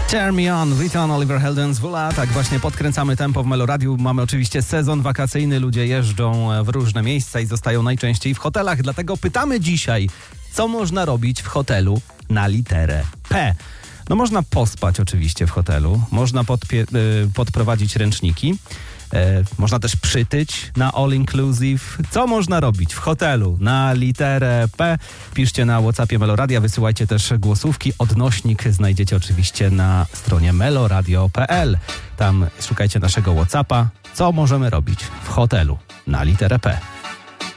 Turn Me On, Return Oliver Heldens, Wula. Tak właśnie podkręcamy tempo w Meloradiu. Mamy oczywiście sezon wakacyjny, ludzie jeżdżą w różne miejsca i zostają najczęściej w hotelach. Dlatego pytamy dzisiaj, co można robić w hotelu na literę P. No można pospać oczywiście w hotelu, można podprowadzić ręczniki, można też przytyć na all inclusive. Co można robić w hotelu na literę P? Piszcie na WhatsAppie Meloradia, wysyłajcie też głosówki. Odnośnik znajdziecie oczywiście na stronie meloradio.pl. Tam szukajcie naszego WhatsAppa. Co możemy robić w hotelu na literę P?